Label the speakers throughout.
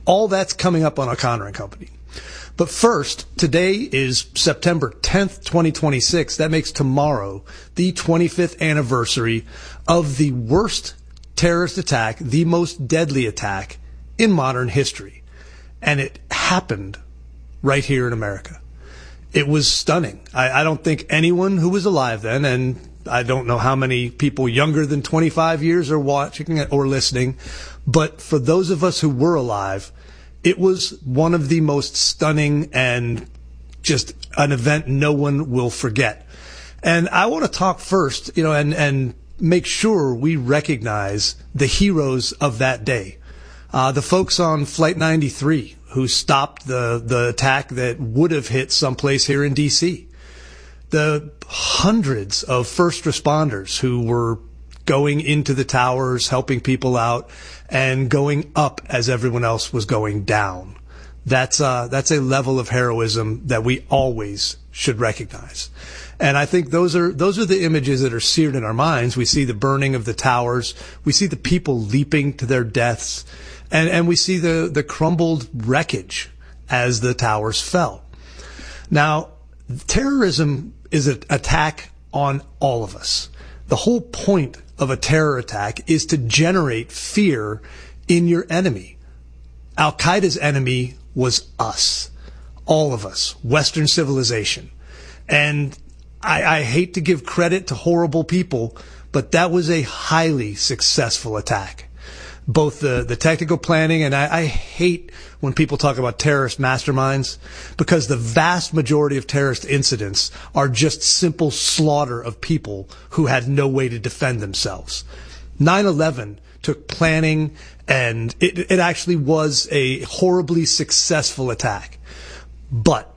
Speaker 1: All that's coming up on O'Connor and Company. But first, today is September 10th, 2026. That makes tomorrow the 25th anniversary of the worst terrorist attack, the most deadly attack in modern history. And it happened right here in America. It was stunning. I don't think anyone who was alive then, and I don't know how many people younger than 25 years are watching or listening, but for those of us who were alive, it was one of the most stunning and just an event no one will forget. And I want to talk first, and make sure we recognize the heroes of that day. The folks on Flight 93 who stopped the attack that would have hit someplace here in D.C. The hundreds of first responders who were going into the towers, helping people out, and going up as everyone else was going down. That's a level of heroism that we always should recognize. And I think those are the images that are seared in our minds. We see the burning of the towers. We see the people leaping to their deaths. And we see the crumbled wreckage as the towers fell. Now, terrorism is an attack on all of us. The whole point of a terror attack is to generate fear in your enemy. Al-Qaeda's enemy was us. All of us. Western civilization. And I hate to give credit to horrible people, but that was a highly successful attack. Both the technical planning, and I hate when people talk about terrorist masterminds, because the vast majority of terrorist incidents are just simple slaughter of people who had no way to defend themselves. 9/11 took planning, and it actually was a horribly successful attack. But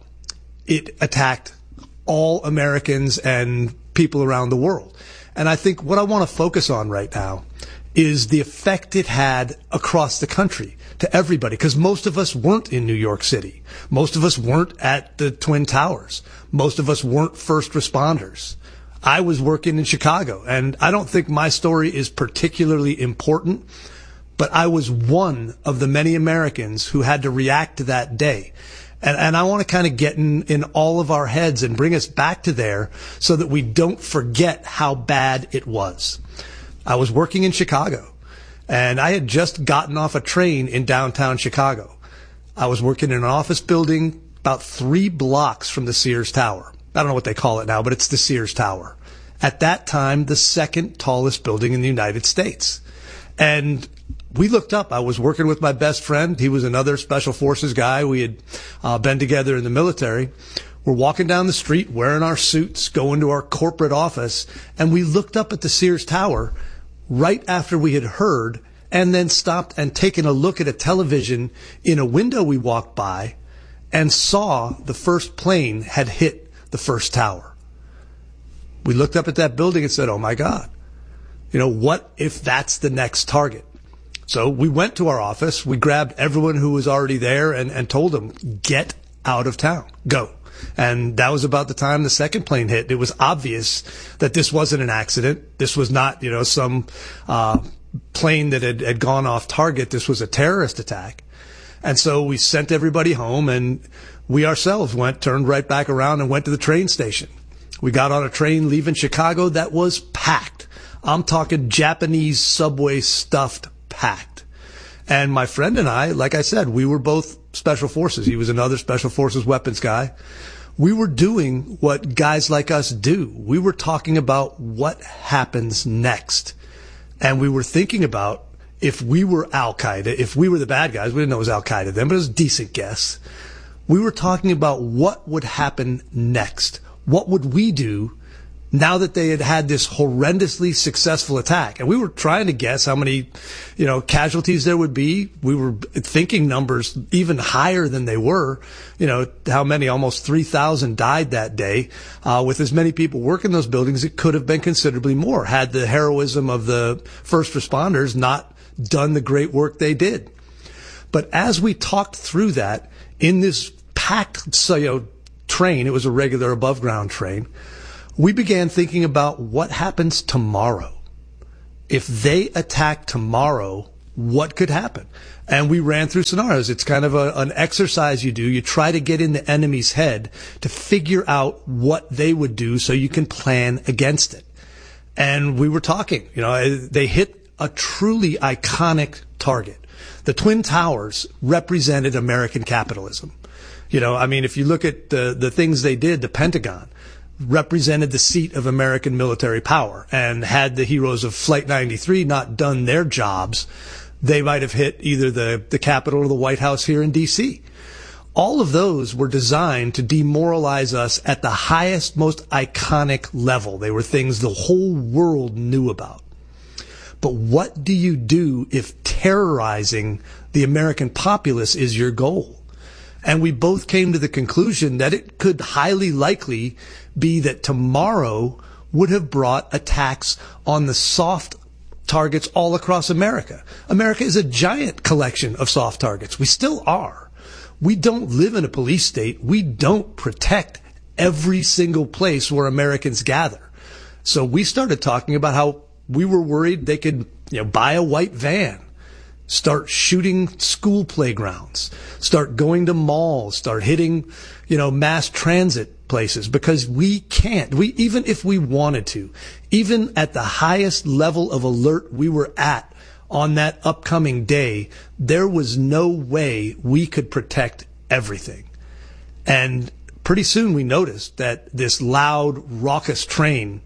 Speaker 1: it attacked all Americans and people around the world. And I think what I want to focus on right now is the effect it had across the country to everybody, because most of us weren't in New York City. Most of us weren't at the Twin Towers. Most of us weren't first responders. I was working in Chicago, and I don't think my story is particularly important, but I was one of the many Americans who had to react to that day. And I want to kind of get in all of our heads and bring us back to there so that we don't forget how bad it was. I was working in Chicago, and I had just gotten off a train in downtown Chicago. I was working in an office building about 3 blocks from the Sears Tower. I don't know what they call it now, but it's the Sears Tower. At that time, the second tallest building in the United States. And we looked up. I was working with my best friend. He was another Special Forces guy. We had been together in the military. We're walking down the street wearing our suits, going to our corporate office, and we looked up at the Sears Tower right after we had heard, and then stopped and taken a look at a television in a window we walked by and saw the first plane had hit the first tower. We looked up at that building and said, oh my God, what if that's the next target? So we went to our office, we grabbed everyone who was already there and told them, get out of town, go. And that was about the time the second plane hit. It was obvious that this wasn't an accident. This was not, some plane that had gone off target. This was a terrorist attack. And so we sent everybody home, and we ourselves turned right back around and went to the train station. We got on a train leaving Chicago that was packed. I'm talking Japanese subway stuffed, packed. And my friend and I, like I said, we were both Special Forces. He was another Special Forces weapons guy. We were doing what guys like us do. We were talking about what happens next. And we were thinking about if we were Al-Qaeda, if we were the bad guys, we didn't know it was Al-Qaeda then, but it was a decent guess. We were talking about what would happen next. What would we do now that they had had this horrendously successful attack? And we were trying to guess how many, casualties there would be. We were thinking numbers even higher than they were. How many? Almost 3,000 died that day. With as many people working those buildings, it could have been considerably more had the heroism of the first responders not done the great work they did. But as we talked through that in this packed train, it was a regular above ground train, we began thinking about what happens tomorrow. If they attack tomorrow, what could happen. And we ran through scenarios. It's kind of an exercise you do. You try to get in the enemy's head to figure out what they would do so you can plan against it. And we were talking, they hit a truly iconic target. The Twin Towers represented American capitalism. If you look at the things they did, the Pentagon represented the seat of American military power. And had the heroes of Flight 93 not done their jobs, they might have hit either the Capitol or the White House here in D.C. All of those were designed to demoralize us at the highest, most iconic level. They were things the whole world knew about. But what do you do if terrorizing the American populace is your goal? And we both came to the conclusion that it could highly likely be that tomorrow would have brought attacks on the soft targets all across America. America is a giant collection of soft targets. We still are. We don't live in a police state. We don't protect every single place where Americans gather. So we started talking about how we were worried they could, buy a white van, start shooting school playgrounds, start going to malls, start hitting, mass transit places, because we can't. Even if we wanted to, even at the highest level of alert we were at on that upcoming day, there was no way we could protect everything. And pretty soon we noticed that this loud, raucous train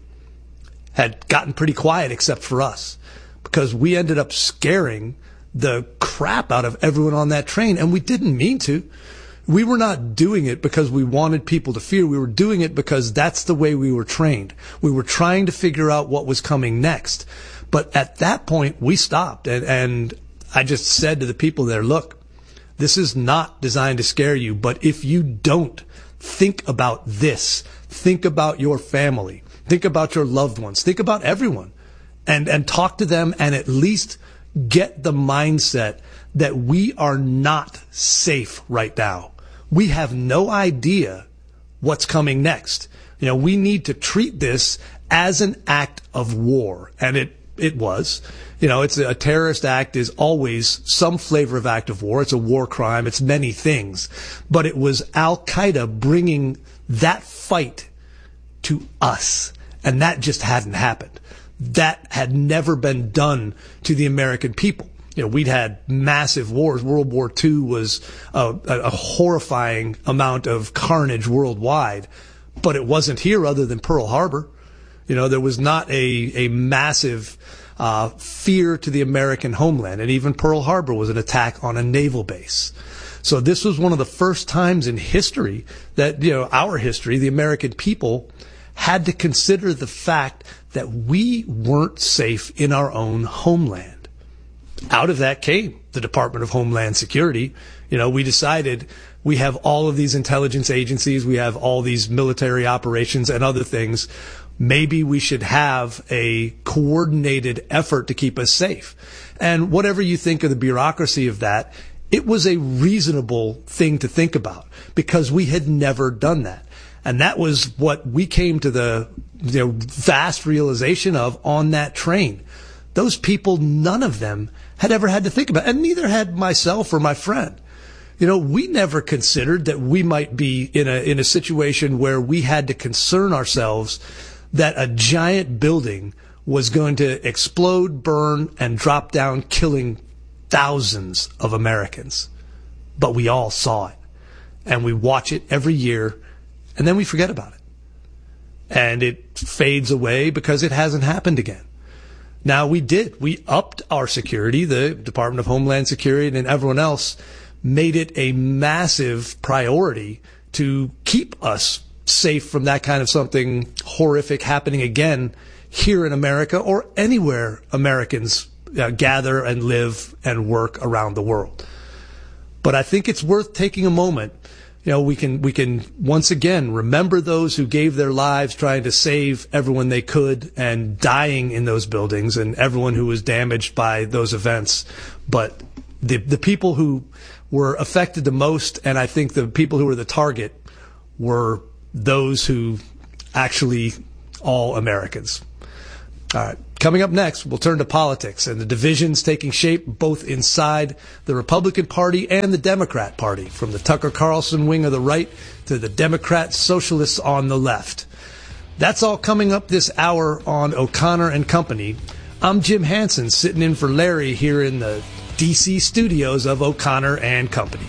Speaker 1: had gotten pretty quiet except for us, because we ended up scaring the crap out of everyone on that train, and we didn't mean to. We were not doing it because we wanted people to fear. We were doing it because that's the way we were trained. We were trying to figure out what was coming next. But at that point, we stopped, and I just said to the people there, look, this is not designed to scare you, but if you don't think about this, think about your family, think about your loved ones, think about everyone, and talk to them, and at least get the mindset that we are not safe right now. We have no idea what's coming next. We need to treat this as an act of war. And it was. It's a terrorist act is always some flavor of act of war. It's a war crime. It's many things. But it was Al-Qaeda bringing that fight to us. And that just hadn't happened. That had never been done to the American people. We'd had massive wars. World War II was a horrifying amount of carnage worldwide, but it wasn't here other than Pearl Harbor. There was not a massive fear to the American homeland, and even Pearl Harbor was an attack on a naval base. So this was one of the first times in history that, our history, the American people had to consider the fact that we weren't safe in our own homeland. Out of that came the Department of Homeland Security. We decided we have all of these intelligence agencies, we have all these military operations and other things. Maybe we should have a coordinated effort to keep us safe. And whatever you think of the bureaucracy of that, it was a reasonable thing to think about because we had never done that. And that was what we came to the vast realization of on that train. Those people, none of them had ever had to think about it, and neither had myself or my friend. We never considered that we might be in a situation where we had to concern ourselves that a giant building was going to explode, burn, and drop down, killing thousands of Americans. But we all saw it, and we watch it every year, and then we forget about it. And it fades away because it hasn't happened again. Now, we upped our security. The Department of Homeland Security and everyone else made it a massive priority to keep us safe from that kind of something horrific happening again here in America or anywhere Americans gather and live and work around the world. But I think it's worth taking a moment. We can once again remember those who gave their lives trying to save everyone they could and dying in those buildings and everyone who was damaged by those events. But the people who were affected the most, and I think the people who were the target, were those who actually all Americans. All right. Coming up next, we'll turn to politics and the divisions taking shape both inside the Republican Party and the Democrat Party, from the Tucker Carlson wing of the right to the Democrat socialists on the left. That's all coming up this hour on O'Connor and Company. I'm Jim Hansen, sitting in for Larry here in the D.C. studios of O'Connor and Company.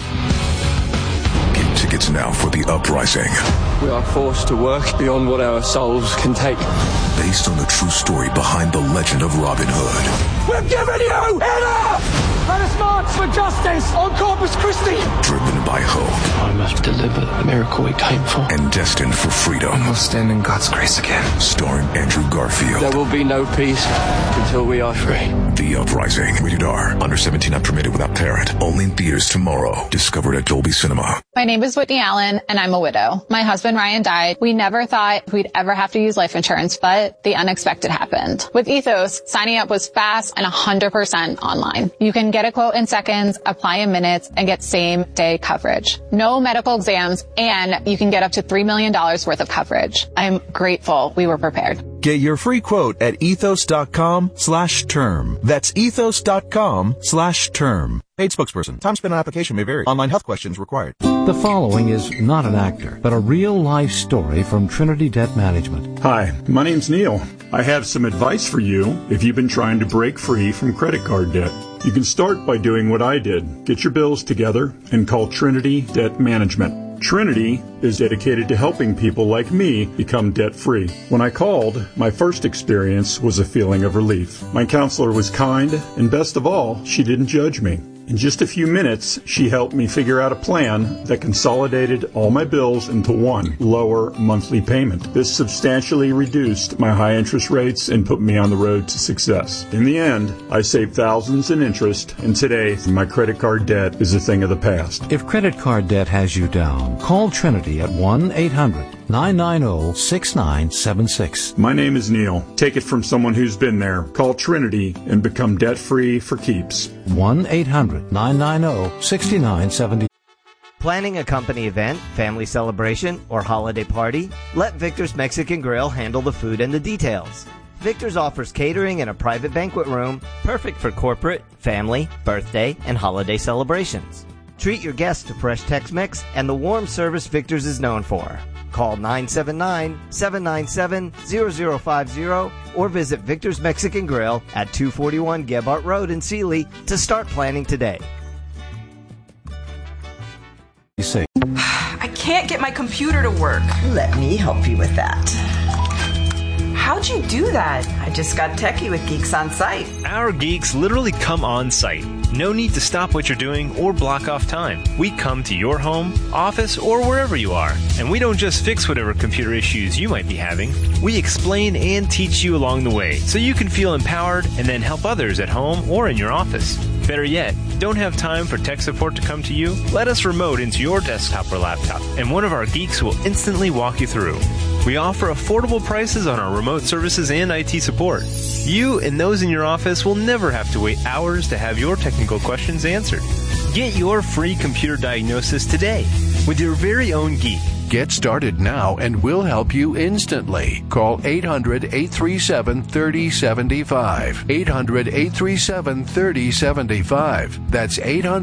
Speaker 2: Get tickets now for The Uprising.
Speaker 3: We are forced to work beyond what our souls can take.
Speaker 2: Based on the true story behind the legend of Robin Hood.
Speaker 3: We're giving you enough! Let us march for justice on Corpus Christi!
Speaker 2: Driven by hope.
Speaker 4: I must deliver the miracle we came for.
Speaker 2: And destined for freedom.
Speaker 5: And we'll stand in God's grace again.
Speaker 2: Starring Andrew Garfield.
Speaker 3: There will be no peace until we are free.
Speaker 2: The Uprising. Rated R. Under 17 not permitted without parent. Only in theaters tomorrow. Discovered at Dolby Cinema.
Speaker 6: My name is Whitney Allen, and I'm a widow. My husband, Ryan, died. We never thought we'd ever have to use life insurance, but the unexpected happened. With Ethos, signing up was fast and 100% online. You can get a quote in seconds, apply in minutes, and get same-day coverage. No medical exams, and you can get up to $3 million worth of coverage. I'm grateful we were prepared.
Speaker 7: Get your free quote at ethos.com/term. That's ethos.com/term. Paid spokesperson. Time spent on application may vary. Online health questions required.
Speaker 8: The following is not an actor, but a real-life story from Trinity Debt Management.
Speaker 9: Hi, my name's Neil. I have some advice for you if you've been trying to break free from credit card debt. You can start by doing what I did. Get your bills together and call Trinity Debt Management. Trinity is dedicated to helping people like me become debt-free. When I called, my first experience was a feeling of relief. My counselor was kind, and best of all, she didn't judge me. In just a few minutes, she helped me figure out a plan that consolidated all my bills into one lower monthly payment. This substantially reduced my high interest rates and put me on the road to success. In the end, I saved thousands in interest, and today, my credit card debt is a thing of the past.
Speaker 8: If credit card debt has you down, call Trinity at 1-800-990-6976.
Speaker 9: My name is Neil. Take it from someone who's been there. Call Trinity and become debt-free for keeps.
Speaker 8: 1-800-990-6970.
Speaker 10: Planning a company event, family celebration, or holiday party? Let Victor's Mexican Grill handle the food and the details. Victor's offers catering and a private banquet room, perfect for corporate, family, birthday, and holiday celebrations. Treat your guests to fresh Tex-Mex and the warm service Victor's is known for. Call 979-797-0050 or visit Victor's Mexican Grill at 241 Gebhardt Road in Sealy to start planning today.
Speaker 11: I can't get my computer to work.
Speaker 12: Let me help you with that.
Speaker 11: How'd you do that?
Speaker 12: I just got techie with Geeks on Site.
Speaker 13: Our geeks literally come on site. No need to stop what you're doing or block off time. We come to your home, office, or wherever you are. And we don't just fix whatever computer issues you might be having. We explain and teach you along the way so you can feel empowered and then help others at home or in your office. Better yet, don't have time for tech support to come to you? Let us remote into your desktop or laptop, and one of our geeks will instantly walk you through. We offer affordable prices on our remote services and IT support. You and those in your office will never have to wait hours to have your technical questions answered. Get your free computer diagnosis today with your very own geek.
Speaker 14: Get started now and we'll help you instantly. Call 800-837-3075. 800-837-3075. That's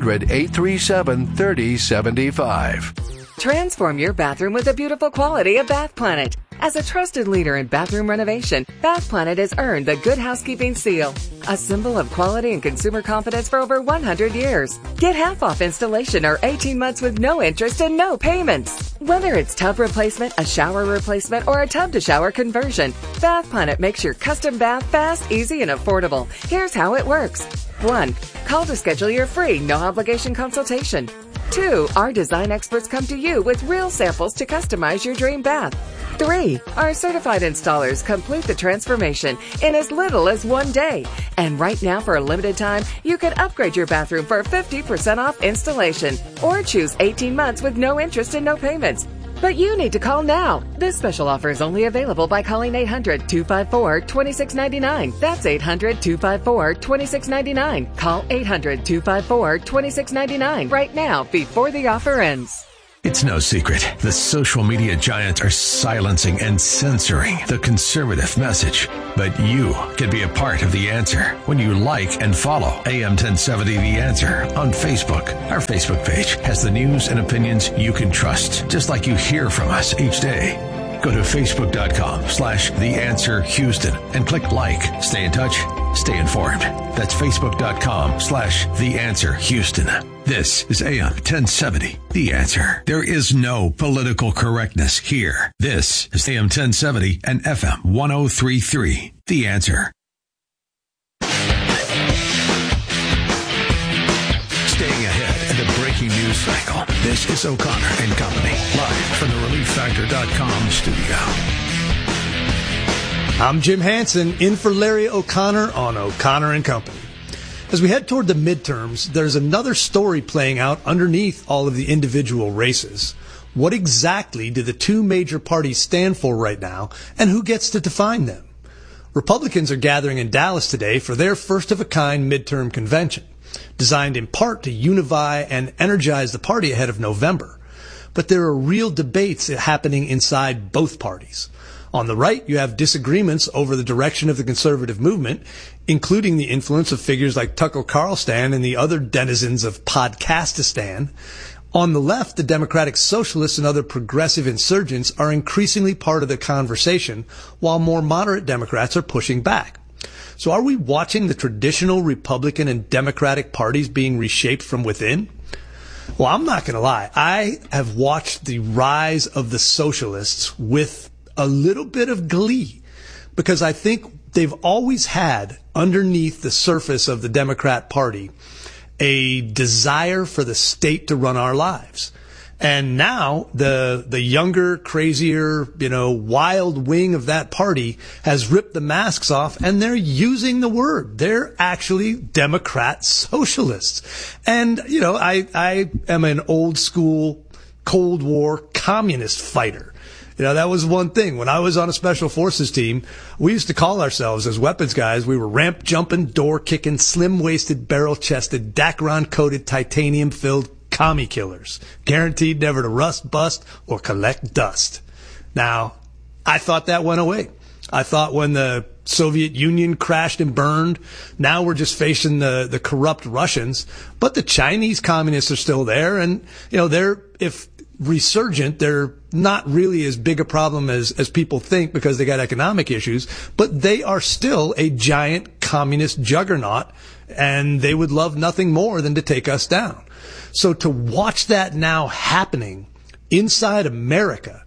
Speaker 14: 800-837-3075.
Speaker 15: Transform your bathroom with the beautiful quality of Bath Planet. As a trusted leader in bathroom renovation, Bath Planet has earned the Good Housekeeping Seal, a symbol of quality and consumer confidence for over 100 years. Get half off installation or 18 months with no interest and no payments. Whether it's tub replacement, a shower replacement, or a tub-to-shower conversion, Bath Planet makes your custom bath fast, easy, and affordable. Here's how it works. 1. Call to schedule your free, no-obligation consultation. 2. Our design experts come to you with real samples to customize your dream bath. 3. Our certified installers complete the transformation in as little as 1 day. And right now, for a limited time, you can upgrade your bathroom for 50% off installation or choose 18 months with no interest and no payments. But you need to call now. This special offer is only available by calling 800-254-2699. That's 800-254-2699. Call 800-254-2699 right now before the offer ends.
Speaker 16: It's no secret. The social media giants are silencing and censoring the conservative message. But you can be a part of the answer when you like and follow AM 1070 The Answer on Facebook. Our Facebook page has the news and opinions you can trust, just like you hear from us each day. Go to facebook.com/TheAnswerHouston and click like. Stay in touch. Stay informed. That's facebook.com/TheAnswerHouston. This is AM 1070, The Answer. There is no political correctness here. This is AM 1070 and FM 1033, The Answer. Staying ahead in the breaking news cycle. This is O'Connor and Company, live from the ReliefFactor.com studio.
Speaker 1: I'm Jim Hansen, in for Larry O'Connor on O'Connor and Company. As we head toward the midterms, there's another story playing out underneath all of the individual races. What exactly do the two major parties stand for right now, and who gets to define them? Republicans are gathering in Dallas today for their first-of-a-kind midterm convention, designed in part to unify and energize the party ahead of November. But there are real debates happening inside both parties. On the right, you have disagreements over the direction of the conservative movement, including the influence of figures like Tucker Carlson and the other denizens of Podcastistan. On the left, the Democratic Socialists and other progressive insurgents are increasingly part of the conversation, while more moderate Democrats are pushing back. So are we watching the traditional Republican and Democratic parties being reshaped from within? Well, I'm not going to lie. I have watched the rise of the socialists with a little bit of glee, because I think they've always had underneath the surface of the Democrat Party a desire for the state to run our lives. And now the younger, crazier, wild wing of that party has ripped the masks off, and they're using the word. They're actually Democrat socialists. And, I am an old school Cold War communist fighter. That was one thing. When I was on a special forces team, we used to call ourselves, as weapons guys, we were ramp jumping, door kicking, slim waisted, barrel chested, Dacron coated, titanium filled commie killers, guaranteed never to rust, bust, or collect dust. Now, I thought that went away. I thought when the Soviet Union crashed and burned, now we're just facing the corrupt Russians. But the Chinese communists are still there, and they're, if resurgent, they're not really as big a problem as people think, because they got economic issues, but they are still a giant communist juggernaut, and they would love nothing more than to take us down. So to watch that now happening inside America,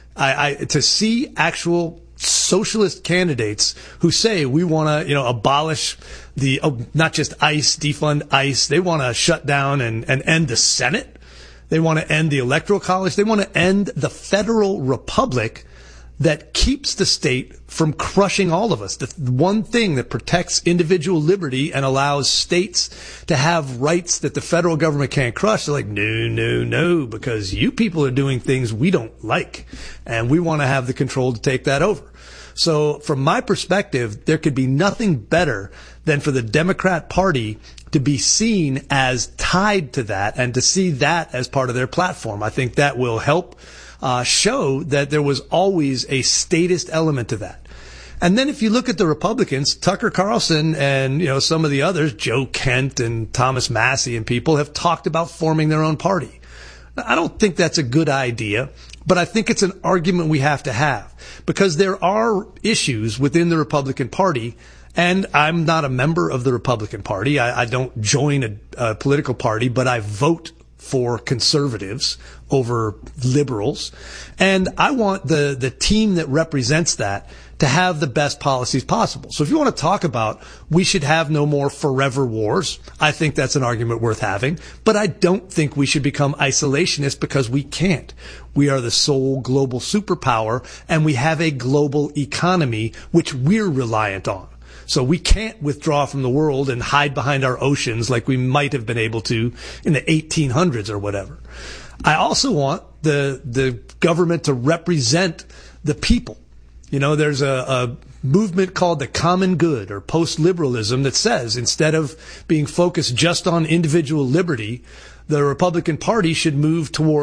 Speaker 1: to see actual socialist candidates who say we want to, abolish not just ICE, defund ICE, they want to shut down and end the Senate. They want to end the Electoral College. They want to end the federal republic that keeps the state from crushing all of us. The one thing that protects individual liberty and allows states to have rights that the federal government can't crush. They're like, no, because you people are doing things we don't like, and we want to have the control to take that over. So from my perspective, there could be nothing better than for the Democrat Party to be seen as tied to that and to see that as part of their platform. I think that will help show that there was always a statist element to that. And then if you look at the Republicans, Tucker Carlson and some of the others, Joe Kent and Thomas Massie and people, have talked about forming their own party. I don't think that's a good idea, but I think it's an argument we have to have, because there are issues within the Republican Party. And I'm not a member of the Republican Party. I don't join a political party, but I vote for conservatives over liberals. And I want the team that represents that to have the best policies possible. So if you want to talk about we should have no more forever wars, I think that's an argument worth having. But I don't think we should become isolationist, because we can't. We are the sole global superpower, and we have a global economy which we're reliant on. So we can't withdraw from the world and hide behind our oceans like we might have been able to in the 1800s or whatever. I also want the government to represent the people. There's a movement called the common good, or post-liberalism, that says instead of being focused just on individual liberty, the Republican Party should move towards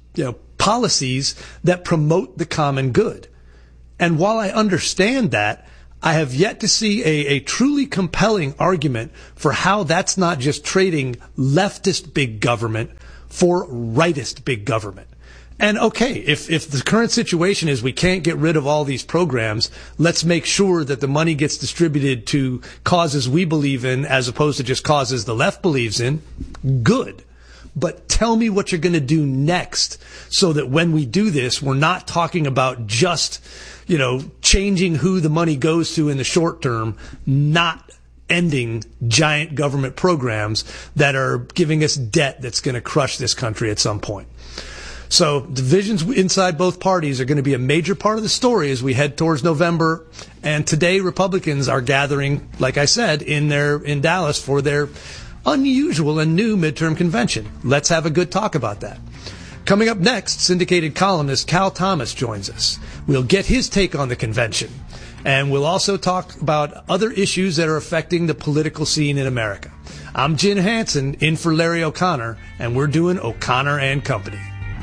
Speaker 1: policies that promote the common good. And while I understand that, I have yet to see a truly compelling argument for how that's not just trading leftist big government for rightist big government. And okay, if the current situation is we can't get rid of all these programs, let's make sure that the money gets distributed to causes we believe in as opposed to just causes the left believes in. Good. But tell me what you're going to do next so that when we do this, we're not talking about just, changing who the money goes to in the short term, not ending giant government programs that are giving us debt that's going to crush this country at some point. So divisions inside both parties are going to be a major part of the story as we head towards November. And today Republicans are gathering, like I said, in Dallas for their unusual and new midterm convention. Let's have a good talk about that. Coming up next, syndicated columnist Cal Thomas joins us. We'll get his take on the convention. And we'll also talk about other issues that are affecting the political scene in America. I'm Jim Hansen, in for Larry O'Connor, and we're doing O'Connor and Company.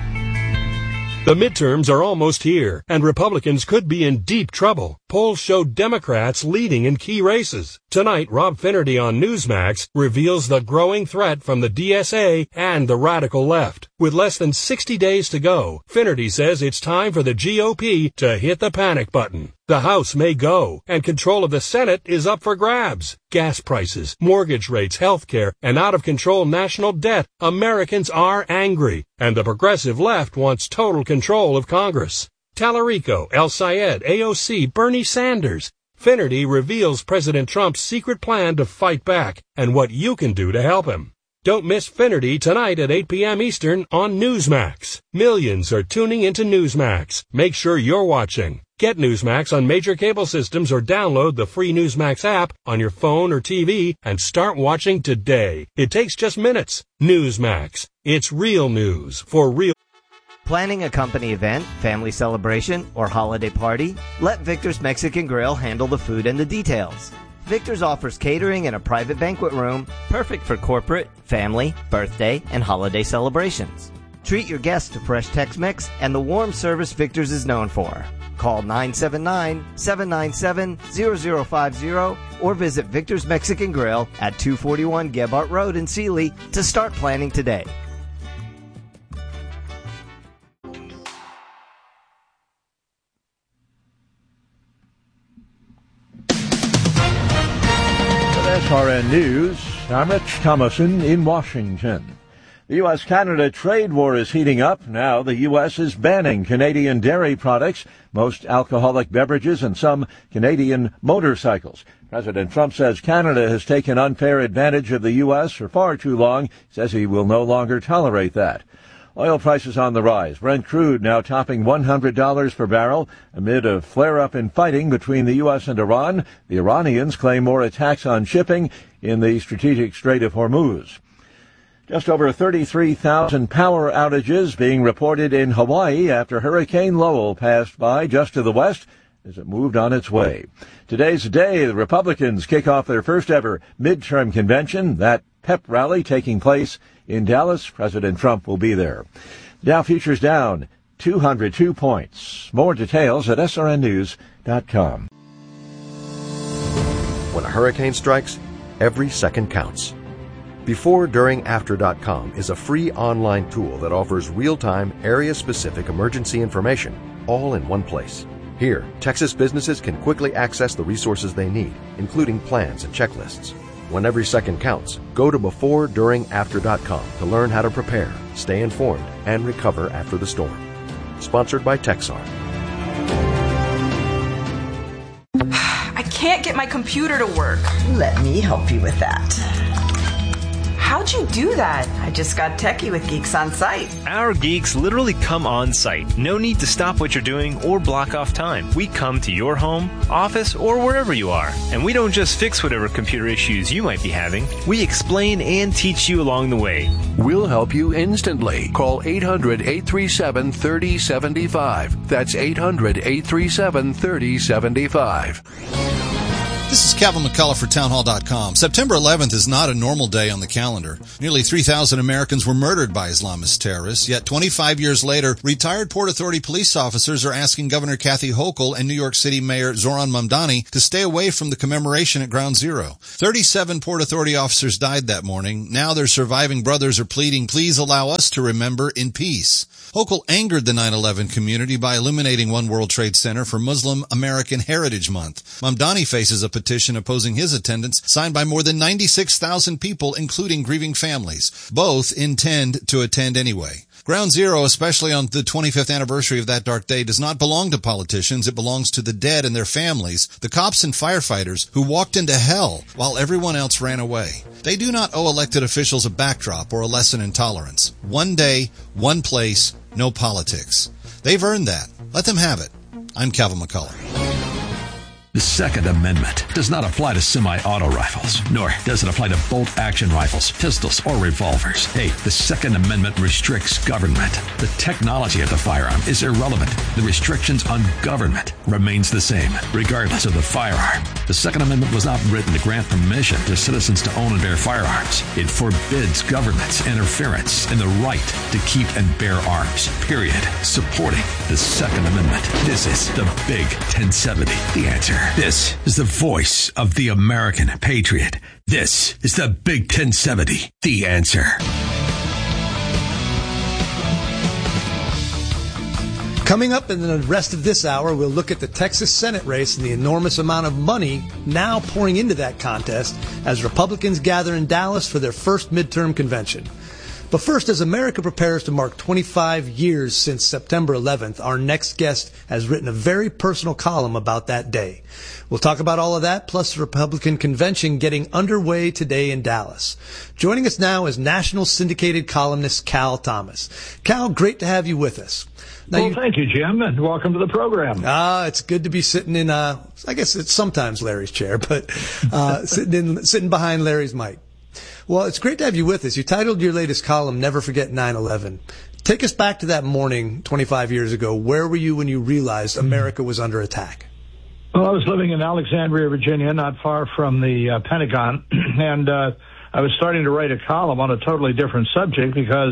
Speaker 17: The midterms are almost here, and Republicans could be in deep trouble. Polls show Democrats leading in key races. Tonight, Rob Finnerty on Newsmax reveals the growing threat from the DSA and the radical left. With less than 60 days to go, Finnerty says it's time for the GOP to hit the panic button. The House may go, and control of the Senate is up for grabs. Gas prices, mortgage rates, health care, and out-of-control national debt. Americans are angry, and the progressive left wants total control of Congress. Tallarico, El Sayed, AOC, Bernie Sanders. Finnerty reveals President Trump's secret plan to fight back and what you can do to help him. Don't miss Finnerty tonight at 8 p.m. Eastern on Newsmax. Millions are tuning into Newsmax. Make sure you're watching. Get Newsmax on major cable systems or download the free Newsmax app on your phone or TV and start watching today. It takes just minutes. Newsmax. It's real news for real.
Speaker 10: Planning a company event, family celebration, or holiday party? Let Victor's Mexican Grill handle the food and the details. Victor's offers catering and a private banquet room, perfect for corporate, family, birthday, and holiday celebrations. Treat your guests to fresh Tex-Mex and the warm service Victor's is known for. Call 979-797-0050 or visit Victor's Mexican Grill at 241 Gebhardt Road in Sealy to start planning today.
Speaker 18: SRN News, I'm Rich Thomason in Washington. The U.S.-Canada trade war is heating up. Now the U.S. is banning Canadian dairy products, most alcoholic beverages, and some Canadian motorcycles. President Trump says Canada has taken unfair advantage of the U.S. for far too long. He says he will no longer tolerate that. Oil prices on the rise. Brent crude now topping $100 per barrel amid a flare-up in fighting between the U.S. and Iran. The Iranians claim more attacks on shipping in the strategic Strait of Hormuz. Just over 33,000 power outages being reported in Hawaii after Hurricane Lowell passed by just to the west as it moved on its way. Today's the day the Republicans kick off their first ever midterm convention, that pep rally taking place in Dallas. President Trump will be there. Dow futures down 202 points. More details at srnnews.com.
Speaker 19: When a hurricane strikes, every second counts. BeforeDuringAfter.com is a free online tool that offers real-time, area-specific emergency information all in one place. Here, Texas businesses can quickly access the resources they need, including plans and checklists. When every second counts, go to BeforeDuringAfter.com to learn how to prepare, stay informed, and recover after the storm. Sponsored by Texar.
Speaker 11: I can't get my computer to work.
Speaker 12: Let me help you with that.
Speaker 11: How'd you do that?
Speaker 12: I just got techie with Geeks on Site.
Speaker 13: Our geeks literally come on site. No need to stop what you're doing or block off time. We come to your home, office, or wherever you are. And we don't just fix whatever computer issues you might be having. We explain and teach you along the way.
Speaker 14: We'll help you instantly. Call 800-837-3075. That's 800-837-3075.
Speaker 20: This is Kevin McCullough for townhall.com. September 11th is not a normal day on the calendar. Nearly 3,000 Americans were murdered by Islamist terrorists, yet 25 years later, retired Port Authority police officers are asking Governor Kathy Hochul and New York City Mayor Zoran Mamdani to stay away from the commemoration at Ground Zero. 37 Port Authority officers died that morning. Now their surviving brothers are pleading, please allow us to remember in peace. Hochul angered the 9/11 community by illuminating One World Trade Center for Muslim American Heritage Month. Mamdani faces a petition opposing his attendance, signed by more than 96,000 people, including grieving families. Both intend to attend anyway. Ground Zero, especially on the 25th anniversary of that dark day, does not belong to politicians. It belongs to the dead and their families, the cops and firefighters who walked into hell while everyone else ran away. They do not owe elected officials a backdrop or a lesson in tolerance. One day, one place, no politics. They've earned that. Let them have it. I'm Kevin McCullough.
Speaker 16: The Second Amendment does not apply to semi-auto rifles, nor does it apply to bolt-action rifles, pistols, or revolvers. Hey, the Second Amendment restricts government. The technology of the firearm is irrelevant. The restrictions on government remains the same, regardless of the firearm. The Second Amendment was not written to grant permission to citizens to own and bear firearms. It forbids government's interference in the right to keep and bear arms, period. Supporting the Second Amendment. This is the Big 1070, The Answer. This is the voice of the American patriot. This is the Big 1070, The Answer.
Speaker 1: Coming up in the rest of this hour, we'll look at the Texas Senate race and the enormous amount of money now pouring into that contest as Republicans gather in Dallas for their first midterm convention. But first, as America prepares to mark 25 years since September 11th, our next guest has written a very personal column about that day. We'll talk about all of that, plus the Republican convention getting underway today in Dallas. Joining us now is national syndicated columnist Cal Thomas. Cal, great to have you with us.
Speaker 21: Now thank you, Jim, and welcome to the program.
Speaker 1: It's good to be sitting in, I guess it's sometimes Larry's chair, but sitting behind Larry's mic. Well, it's great to have you with us. You titled your latest column, Never Forget 9/11. Take us back to that morning 25 years ago. Where were you when you realized America was under attack?
Speaker 21: Well, I was living in Alexandria, Virginia, not far from the Pentagon, and I was starting to write a column on a totally different subject because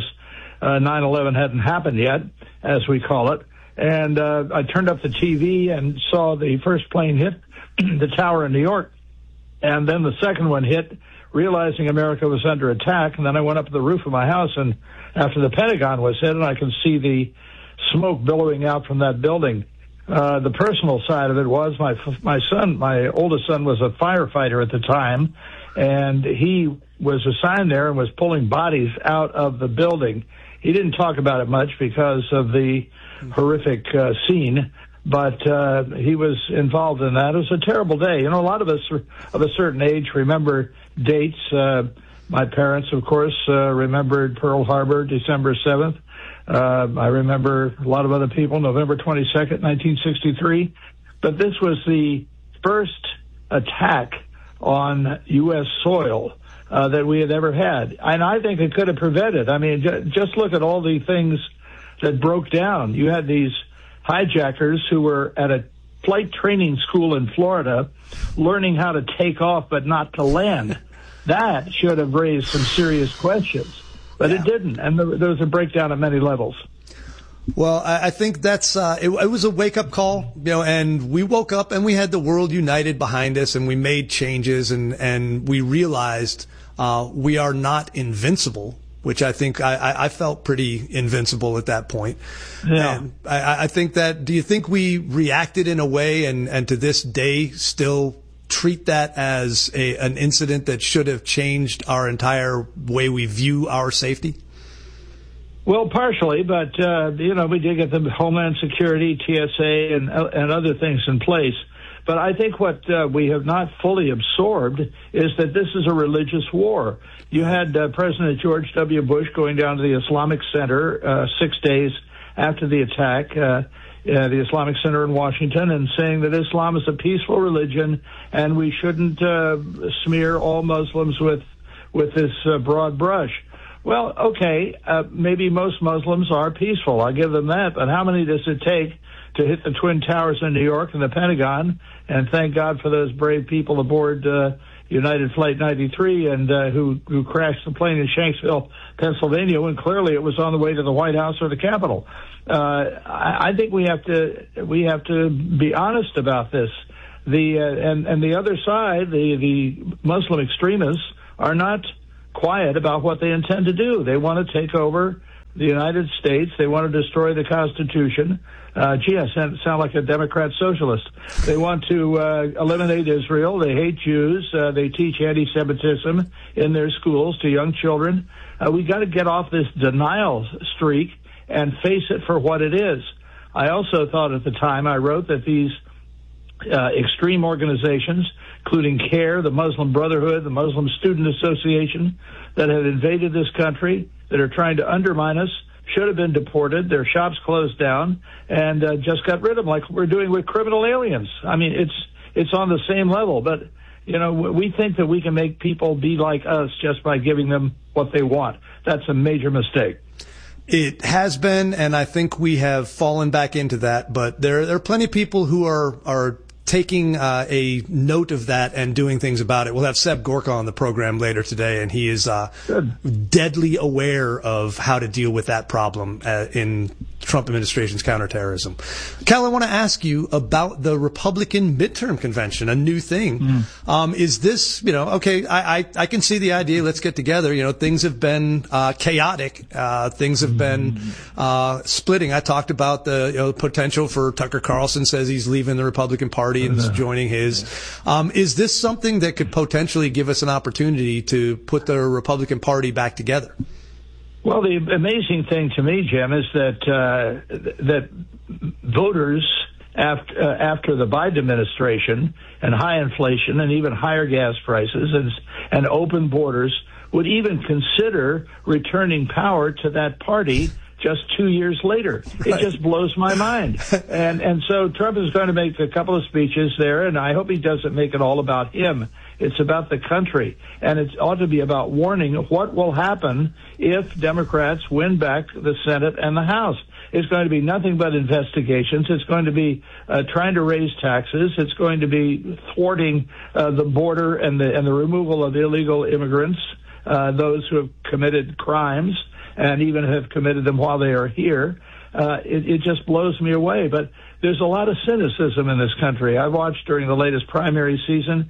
Speaker 21: 9/11 hadn't happened yet, as we call it. And I turned up the TV and saw the first plane hit the tower in New York, and then the second one hit, realizing America was under attack. And then I went up to the roof of my house, and after the Pentagon was hit, and I could see the smoke billowing out from that building. The personal side of it was my son, my oldest son, was a firefighter at the time, and he was assigned there and was pulling bodies out of the building. He didn't talk about it much because of the horrific scene, but he was involved in that. It was a terrible day. You know, a lot of us of a certain age remember dates. My parents, of course, remembered Pearl Harbor, December 7th. I remember a lot of other people, November 22nd, 1963. But this was the first attack on U.S. soil that we had ever had. And I think it could have prevented. I mean, just look at all the things that broke down. You had these hijackers who were at a flight training school in Florida learning how to take off but not to land. That should have raised some serious questions. But it didn't, and there was a breakdown at many levels.
Speaker 1: Well, I think that's it was a wake-up call, you know, and we woke up and we had the world united behind us, and we made changes, and we realized we are not invincible, which I think I felt pretty invincible at that point.
Speaker 21: Yeah.
Speaker 1: And I think that, do you think we reacted in a way and to this day still treat that as an incident that should have changed our entire way we view our safety?
Speaker 21: Well, partially, but, we did get the Homeland Security, TSA, and other things in place. But I think what we have not fully absorbed is that this is a religious war. You had President George W. Bush going down to the Islamic Center 6 days after the attack, the Islamic Center in Washington, and saying that Islam is a peaceful religion and we shouldn't smear all Muslims with this broad brush. Well, okay, maybe most Muslims are peaceful. I'll give them that. But how many does it take to hit the Twin Towers in New York and the Pentagon? And thank God for those brave people aboard United Flight 93 and who crashed the plane in Shanksville, Pennsylvania, when clearly it was on the way to the White House or the Capitol. I think we have to be honest about this. And the other side, the Muslim extremists, are not quiet about what they intend to do. They want to take over the United States. They want to destroy the Constitution. I sound like a Democrat socialist. They want to eliminate Israel. They hate Jews. They teach anti-Semitism in their schools to young children. We got to get off this denial streak and face it for what it is. I also thought at the time I wrote that these extreme organizations, including CARE, the Muslim Brotherhood, the Muslim Student Association, that have invaded this country, that are trying to undermine us, should have been deported, their shops closed down, and just got rid of them like we're doing with criminal aliens. I mean, it's on the same level, but, you know, we think that we can make people be like us just by giving them what they want. That's a major mistake.
Speaker 1: It has been, and I think we have fallen back into that, but there are plenty of people who are taking a note of that and doing things about it. We'll have Seb Gorka on the program later today, and he is deadly aware of how to deal with that problem in Trump administration's counterterrorism. Cal, I want to ask you about the Republican midterm convention, a new thing. Is this, you know, okay, I can see the idea, let's get together. You know, things have been chaotic. Things have been splitting. I talked about the potential for Tucker Carlson says he's leaving the Republican Party and is joining his. Is this something that could potentially give us an opportunity to put the Republican Party back together?
Speaker 21: Well, the amazing thing to me, Jim, is that voters after the Biden administration and high inflation and even higher gas prices and open borders would even consider returning power to that party just 2 years later. Right. It just blows my mind. And so Trump is going to make a couple of speeches there, and I hope he doesn't make it all about him. It's about the country, and it ought to be about warning what will happen if Democrats win back the Senate and the House. It's going to be nothing but investigations. It's going to be trying to raise taxes. It's going to be thwarting the border and the removal of illegal immigrants, those who have committed crimes and even have committed them while they are here. It just blows me away. But there's a lot of cynicism in this country. I watched during the latest primary season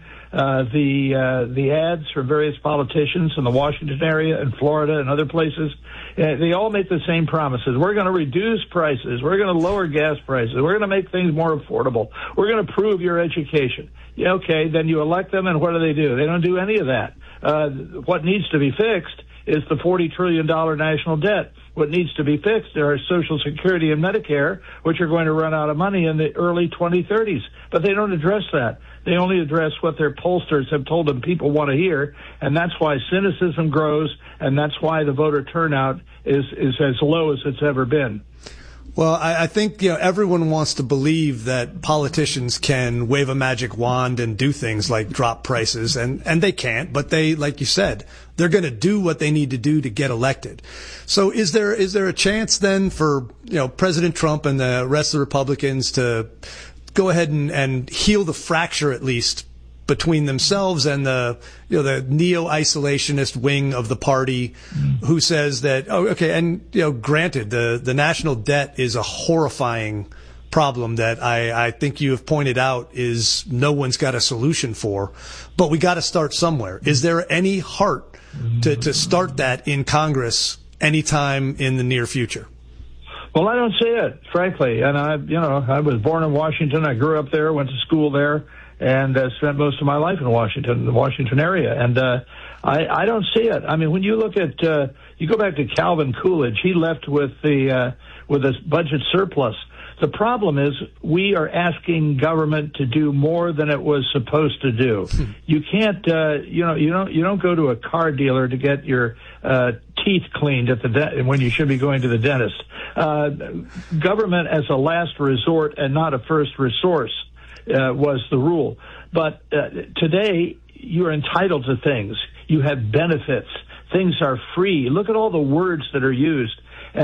Speaker 21: the ads for various politicians in the Washington area and Florida and other places. They all make the same promises. We're going to reduce prices. We're going to lower gas prices. We're going to make things more affordable. We're going to improve your education. Yeah, okay, then you elect them, and what do? They don't do any of that. What needs to be fixed is the $40 trillion national debt. What needs to be fixed are Social Security and Medicare, which are going to run out of money in the early 2030s. But they don't address that. They only address what their pollsters have told them people want to hear, and that's why cynicism grows, and that's why the voter turnout is as low as it's ever been.
Speaker 1: Well, I think, you know, everyone wants to believe that politicians can wave a magic wand and do things like drop prices, and they can't, but they, like you said, they're going to do what they need to do to get elected. So is there a chance then for, you know, President Trump and the rest of the Republicans to go ahead and heal the fracture at least between themselves and the neo-isolationist wing of the party who says that, oh, okay, and, you know, granted, the national debt is a horrifying problem that I think you have pointed out is no one's got a solution for, but we got to start somewhere. Is there any heart to start that in Congress anytime in the near future?
Speaker 21: Well, I don't see it, frankly. And I was born in Washington. I grew up there, went to school there, and spent most of my life in Washington, the Washington area. And I don't see it. I mean, when you look at, you go back to Calvin Coolidge, he left with a budget surplus. The problem is we are asking government to do more than it was supposed to do. You can't, you don't go to a car dealer to get your teeth cleaned when you should be going to the dentist. Government as a last resort and not a first resource was the rule. But today you're entitled to things. You have benefits. things are free. Look at all the words that are used.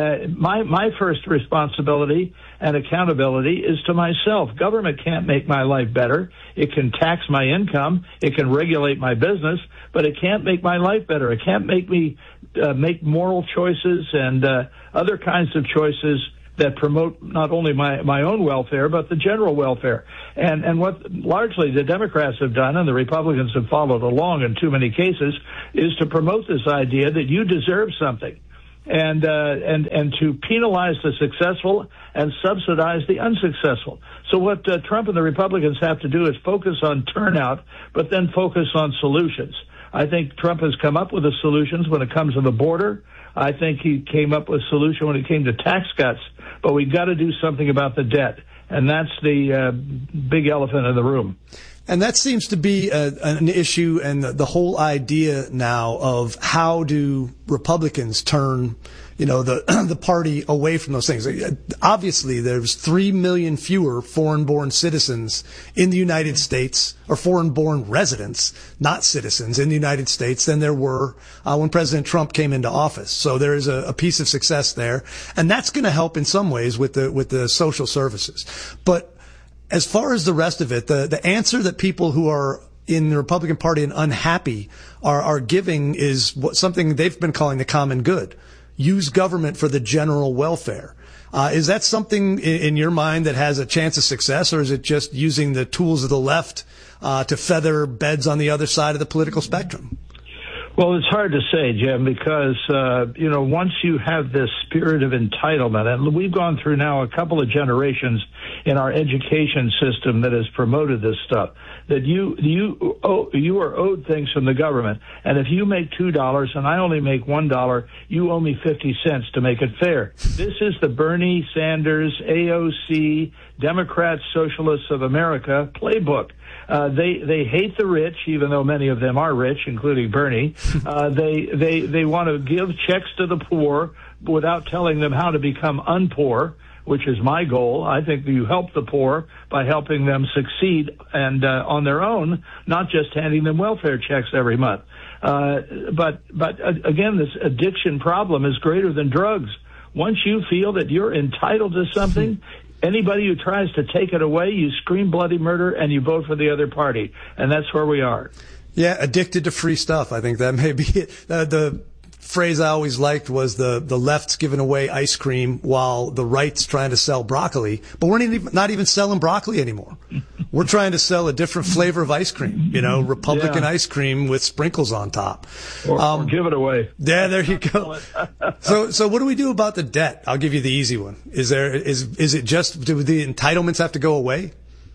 Speaker 21: My first responsibility and accountability is to myself. Government can't make my life better. It can tax my income. It can regulate my business, but it can't make my life better. It can't make me make moral choices and other kinds of choices that promote not only my own welfare, but the general welfare. And what largely the Democrats have done, and the Republicans have followed along in too many cases, is to promote this idea that you deserve something. And to penalize the successful and subsidize the unsuccessful. So what Trump and the Republicans have to do is focus on turnout, but then focus on solutions. I think Trump has come up with the solutions when it comes to the border. I think he came up with a solution when it came to tax cuts, but we've got to do something about the debt. And that's the big elephant in the room.
Speaker 1: And that seems to be an issue, and the whole idea now of how do Republicans turn, the party away from those things. Obviously, there's 3 million fewer foreign-born citizens in the United States, or foreign-born residents, not citizens, in the United States than there were when President Trump came into office. So there is a piece of success there, and that's going to help in some ways with the social services. But as far as the rest of it, the answer that people who are in the Republican Party and unhappy are giving is something they've been calling the common good. Use government for the general welfare. Is that something in your mind that has a chance of success, or is it just using the tools of the left to feather beds on the other side of the political spectrum?
Speaker 21: Well, it's hard to say, Jim, because, once you have this spirit of entitlement, and we've gone through now a couple of generations in our education system that has promoted this stuff, that you are owed things from the government. And if you make $2 and I only make $1, you owe me 50 cents to make it fair. This is the Bernie Sanders, AOC, Democrat Socialists of America playbook. They hate the rich, even though many of them are rich, including Bernie. They want to give checks to the poor without telling them how to become unpoor, which is my goal. I think you help the poor by helping them succeed and on their own, not just handing them welfare checks every month. But again, this addiction problem is greater than drugs. Once you feel that you're entitled to something, anybody who tries to take it away, you scream bloody murder and you vote for the other party. And that's where we are.
Speaker 1: Yeah, addicted to free stuff. I think that may be it. The phrase I always liked was the left's giving away ice cream while the right's trying to sell broccoli. But we're not even selling broccoli anymore. We're trying to sell a different flavor of ice cream, Republican ice cream with sprinkles on top.
Speaker 21: Or give it away.
Speaker 1: Yeah, there you go. So what do we do about the debt? I'll give you the easy one. Is it just, do the entitlements have to go away?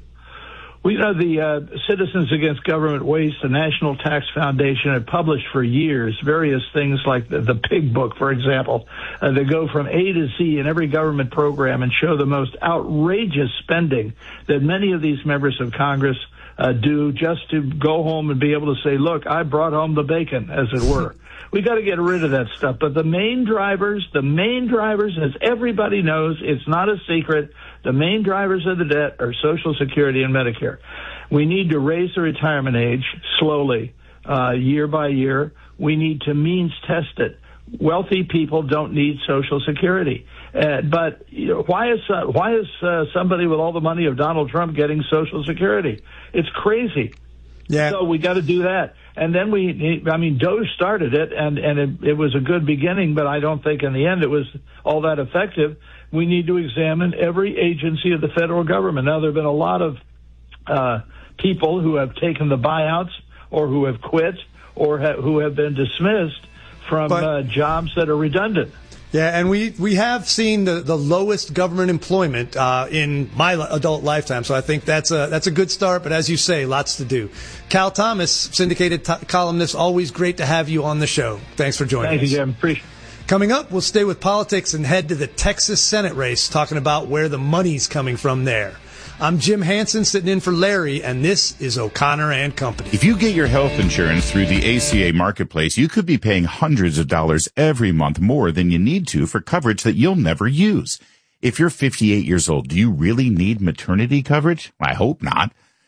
Speaker 21: The Citizens Against Government Waste, the National Tax Foundation, have published for years various things like the Pig Book, for example. They go from A to Z in every government program and show the most outrageous spending that many of these members of Congress do just to go home and be able to say, look, I brought home the bacon, as it were. We got to get rid of that stuff. But the main drivers, as everybody knows, it's not a secret, the main drivers of the debt are Social Security and Medicare. We need to raise the retirement age slowly, year by year. We need to means test it. Wealthy people don't need Social Security. But why is somebody with all the money of Donald Trump getting Social Security? It's crazy.
Speaker 1: Yeah.
Speaker 21: So we got to do that. And then DOGE started it, and it was a good beginning, but I don't think in the end it was all that effective. We need to examine every agency of the federal government. Now, there have been a lot of people who have taken the buyouts or who have quit or who have been dismissed from jobs that are redundant.
Speaker 1: Yeah, and we have seen the lowest government employment in my adult lifetime, so I think that's a good start. But as you say, lots to do. Cal Thomas, syndicated columnist, always great to have you on the show. Thanks for joining us.
Speaker 21: Thank you, Jim. Appreciate it.
Speaker 1: Coming up, we'll stay with politics and head to the Texas Senate race, talking about where the money's coming from there. I'm Jim Hansen, sitting in for Larry, and this is O'Connor and Company.
Speaker 4: If you get your health insurance through the ACA Marketplace, you could be paying hundreds of dollars every month more than you need to for coverage that you'll never use. If you're 58 years old, do you really need maternity coverage? I hope not.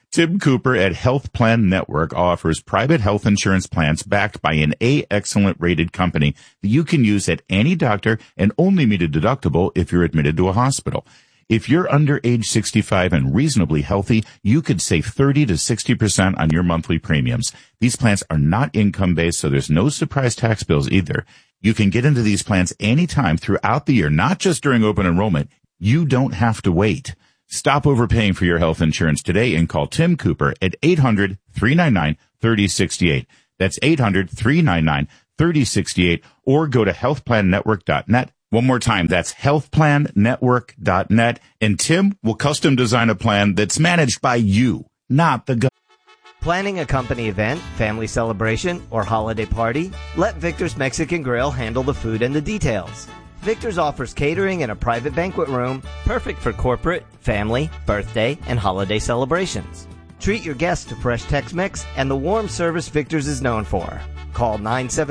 Speaker 4: Tim Cooper at Health Plan Network offers private health insurance plans backed by an A Excellent rated company that you can use at any doctor and only meet a deductible if you're admitted to a hospital. If you're under age 65 and reasonably healthy, you could save 30 to 60% on your monthly premiums. These plans are not income-based, so there's no surprise tax bills either. You can get into these plans anytime throughout the year, not just during open enrollment. You don't have to wait. Stop overpaying for your health insurance today and call Tim Cooper at 800-399-3068. That's 800-399-3068, or go to healthplannetwork.net. One more time, that's healthplannetwork.net, and Tim will custom design a plan that's managed by you, not the government.
Speaker 10: Planning a company event, family celebration, or holiday party? Let Victor's Mexican Grill handle the food and the details. Victor's offers catering in a private banquet room, perfect for corporate, family, birthday, and holiday celebrations. Treat your guests to fresh Tex-Mex and the warm service Victor's is known for. Call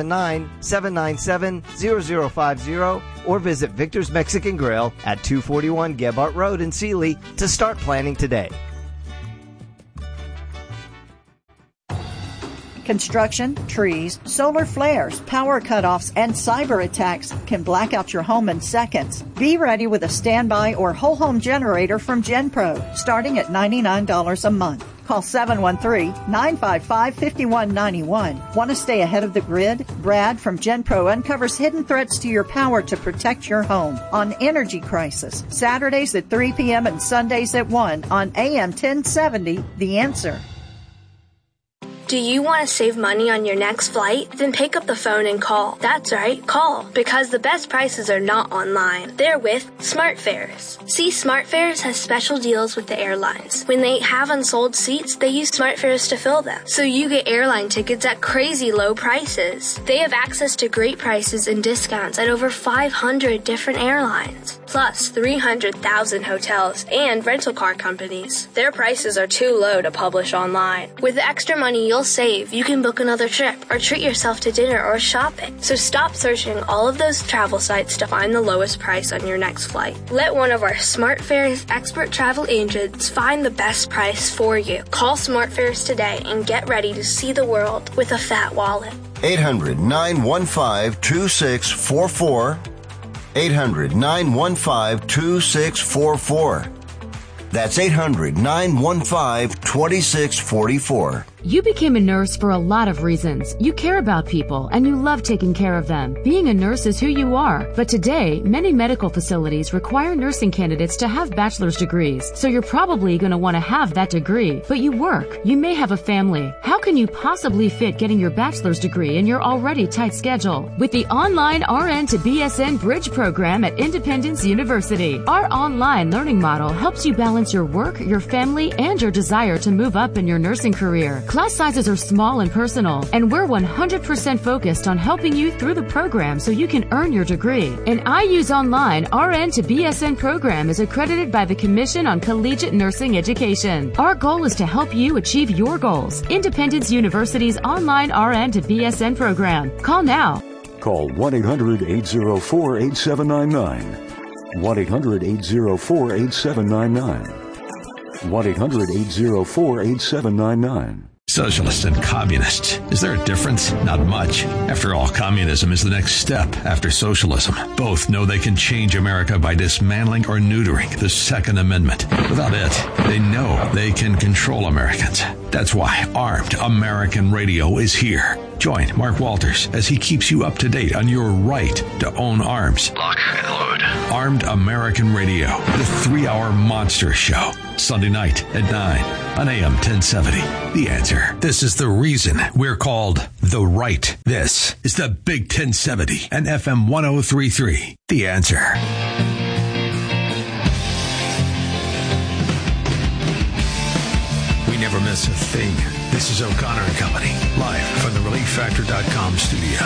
Speaker 10: 979-797-0050 or visit Victor's Mexican Grill at 241 Gebhardt Road in Sealy to start planning today.
Speaker 5: Construction, trees, solar flares, power cutoffs, and cyber attacks can black out your home in seconds. Be ready with a standby or whole home generator from GenPro, starting at $99 a month. Call 713-955-5191. Want to stay ahead of the grid? Brad from GenPro uncovers hidden threats to your power to protect your home on Energy Crisis, Saturdays at 3 p.m. and Sundays at 1 on AM 1070, The Answer.
Speaker 22: Do you want to save money on your next flight? Then pick up the phone and call. That's right, call. Because the best prices are not online. They're with SmartFares. See, SmartFares has special deals with the airlines. When they have unsold seats, they use SmartFares to fill them. So you get airline tickets at crazy low prices. They have access to great prices and discounts at over 500 different airlines. Plus 300,000 hotels and rental car companies. Their prices are too low to publish online. With the extra money you'll save, you can book another trip or treat yourself to dinner or shopping. So stop searching all of those travel sites to find the lowest price on your next flight. Let one of our SmartFares expert travel agents find the best price for you. Call SmartFares today and get ready to see the world with a fat wallet.
Speaker 23: 800-915-2644. 800-915-2644. That's 800-915-2644.
Speaker 24: You became a nurse for a lot of reasons. You care about people and you love taking care of them. Being a nurse is who you are. But today, many medical facilities require nursing candidates to have bachelor's degrees. So you're probably going to want to have that degree. But you work. You may have a family. How can you possibly fit getting your bachelor's degree in your already tight schedule? With the online RN to BSN Bridge program at Independence University, our online learning model helps you balance your work, your family, and your desire to move up in your nursing career. Class sizes are small and personal, and we're 100% focused on helping you through the program so you can earn your degree. An IU's online RN to BSN program is accredited by the Commission on Collegiate Nursing Education. Our goal is to help you achieve your goals. Independence University's online RN to BSN program. Call now.
Speaker 25: Call 1-800-804-8799. 1-800-804-8799. 1-800-804-8799.
Speaker 16: Socialists and communists. Is there a difference? Not much. After all, communism is the next step after socialism. Both know they can change America by dismantling or neutering the Second Amendment. Without it, they know they can control Americans. That's why Armed American Radio is here. Join Mark Walters as he keeps you up to date on your right to own arms.
Speaker 2: Lock and load.
Speaker 16: Armed American Radio, the 3-hour monster show. Sunday night at 9 on AM 1070. The Answer. This is the reason we're called The Right. This is the Big 1070 and FM 1033. The Answer.
Speaker 26: We never miss a thing. This is O'Connor and Company, live from the ReliefFactor.com studio.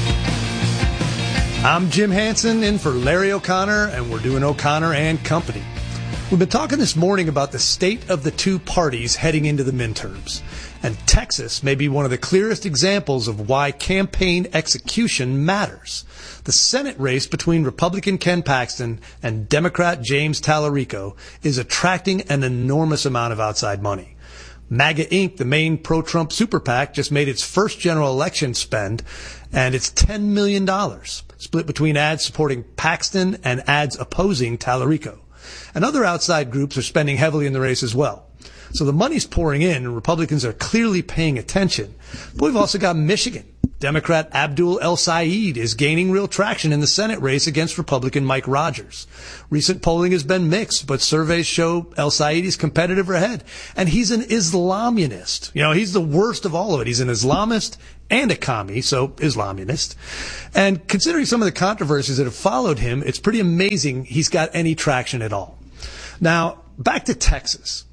Speaker 1: I'm Jim Hansen in for Larry O'Connor, and we're doing O'Connor and Company. We've been talking this morning about the state of the two parties heading into the midterms. And Texas may be one of the clearest examples of why campaign execution matters. The Senate race between Republican Ken Paxton and Democrat James Tallarico is attracting an enormous amount of outside money. MAGA Inc., the main pro-Trump super PAC, just made its first general election spend, and it's $10 million, split between ads supporting Paxton and ads opposing Tallarico. And other outside groups are spending heavily in the race as well. So the money's pouring in, and Republicans are clearly paying attention. But we've also got Michigan. Democrat Abdul El-Sayed is gaining real traction in the Senate race against Republican Mike Rogers. Recent polling has been mixed, but surveys show El-Sayed is competitive ahead. And he's an Islamunist. You know, he's the worst of all of it. He's an Islamist and a commie, so Islamunist. And considering some of the controversies that have followed him, it's pretty amazing he's got any traction at all. Now, back to Texas.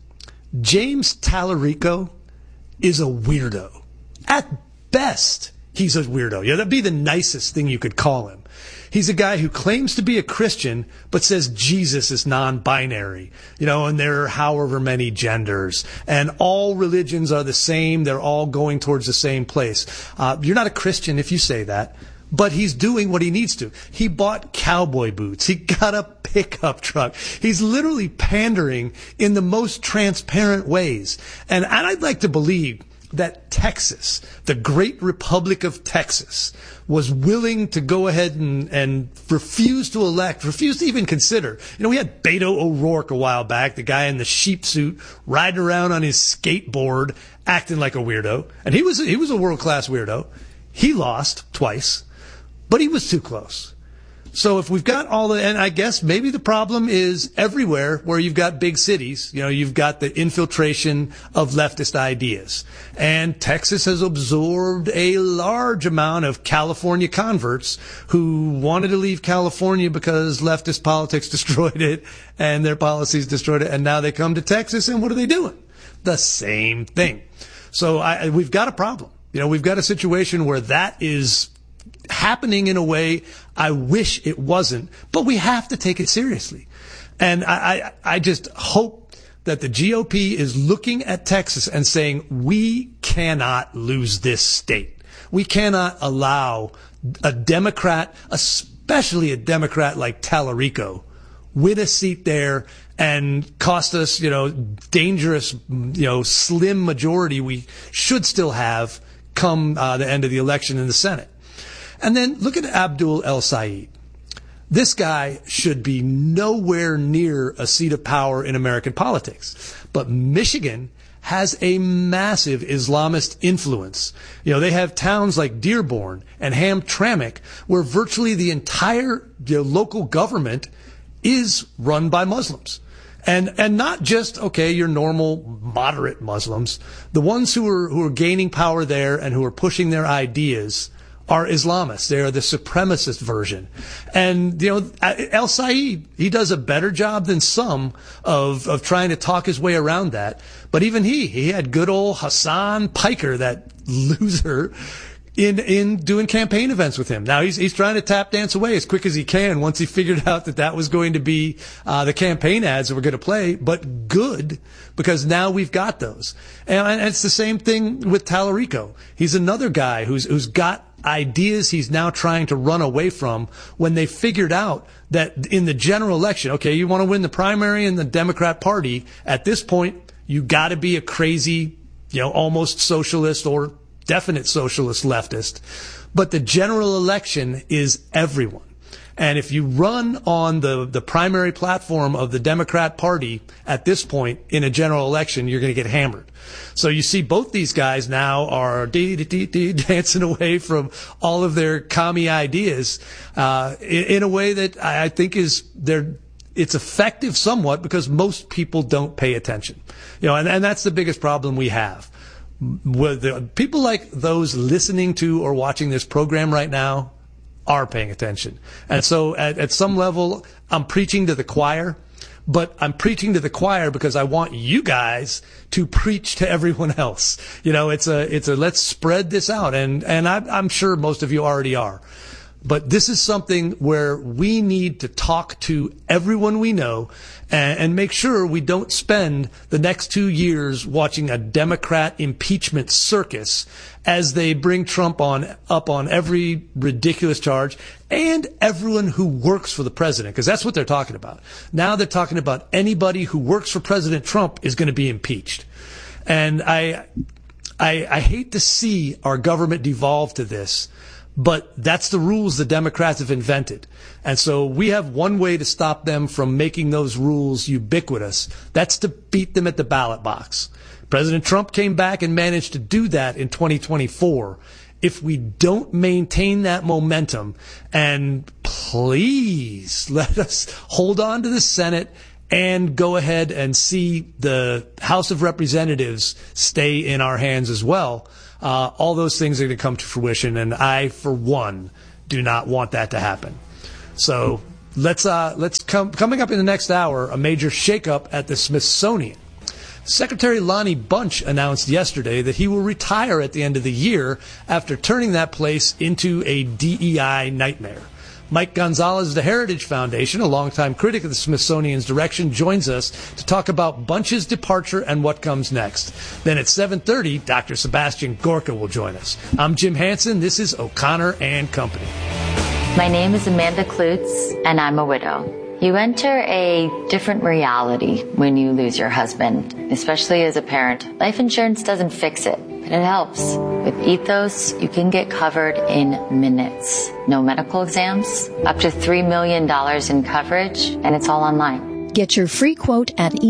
Speaker 1: James Tallarico is a weirdo. At best, he's a weirdo. Yeah, that'd be the nicest thing you could call him. He's a guy who claims to be a Christian, but says Jesus is non-binary, you know, and there are however many genders, and all religions are the same. They're all going towards the same place. You're not a Christian if you say that, but he's doing what he needs to. He bought cowboy boots. He got a pickup truck. He's literally pandering in the most transparent ways. And I'd like to believe that Texas, the great Republic of Texas, was willing to go ahead and refuse to even consider. You know, we had Beto O'Rourke a while back, the guy in the sheep suit riding around on his skateboard acting like a weirdo. And he was a world-class weirdo. He lost twice, but he was too close. So if we've got and I guess maybe the problem is everywhere where you've got big cities, you know, you've got the infiltration of leftist ideas. And Texas has absorbed a large amount of California converts who wanted to leave California because leftist politics destroyed it and their policies destroyed it. And now they come to Texas, and what are they doing? The same thing. So we've got a problem. You know, we've got a situation where that is happening in a way I wish it wasn't, but we have to take it seriously. And I just hope that the GOP is looking at Texas and saying, we cannot lose this state. We cannot allow a Democrat, especially a Democrat like Tallarico, win a seat there and cost us, you know, dangerous, you know, slim majority we should still have come the end of the election in the Senate. And then look at Abdul El-Sayed. This guy should be nowhere near a seat of power in American politics. But Michigan has a massive Islamist influence. You know, they have towns like Dearborn and Hamtramck where virtually the entire local government is run by Muslims. And not just, your normal moderate Muslims. The ones who are gaining power there and who are pushing their ideas are Islamists. They are the supremacist version. And, you know, El-Sayed, he does a better job than some of trying to talk his way around that. But even he had good old Hassan Piker, that loser, in doing campaign events with him. Now he's trying to tap dance away as quick as he can once he figured out that was going to be the campaign ads that were going to play, but good, because now we've got those. And it's the same thing with Tallarico. He's another guy who's got ideas he's now trying to run away from when they figured out that in the general election, you want to win the primary in the Democrat Party, at this point you got to be a crazy, almost socialist or definite socialist leftist. But the general election is everyone. And if you run on the primary platform of the Democrat Party at this point in a general election, you're going to get hammered. So you see both these guys now are dancing away from all of their commie ideas in a way that I think it's effective somewhat, because most people don't pay attention. And that's the biggest problem we have. With people like those listening to or watching this program right now are paying attention. And so at some level, I'm preaching to the choir, but I'm preaching to the choir because I want you guys to preach to everyone else. It's a let's spread this out. And I'm sure most of you already are. But this is something where we need to talk to everyone we know and make sure we don't spend the next 2 years watching a Democrat impeachment circus as they bring Trump up on every ridiculous charge, and everyone who works for the president, because that's what they're talking about. Now they're talking about anybody who works for President Trump is going to be impeached. And I hate to see our government devolve to this, but that's the rules the Democrats have invented. And so we have one way to stop them from making those rules ubiquitous. That's to beat them at the ballot box. President Trump came back and managed to do that in 2024. If we don't maintain that momentum, and please let us hold on to the Senate and go ahead and see the House of Representatives stay in our hands as well, all those things are going to come to fruition, and I, for one, do not want that to happen. So coming up in the next hour, a major shakeup at the Smithsonian. Secretary Lonnie Bunch announced yesterday that he will retire at the end of the year after turning that place into a DEI nightmare. Mike Gonzalez of the Heritage Foundation, a longtime critic of the Smithsonian's direction, joins us to talk about Bunch's departure and what comes next. Then at 7:30, Dr. Sebastian Gorka will join us. I'm Jim Hansen. This is O'Connor and Company.
Speaker 3: My name is Amanda Klutz, and I'm a widow. You enter a different reality when you lose your husband, especially as a parent. Life insurance doesn't fix it, but it helps. With Ethos, you can get covered in minutes. No medical exams, up to $3 million in coverage, and it's all online.
Speaker 6: Get your free quote at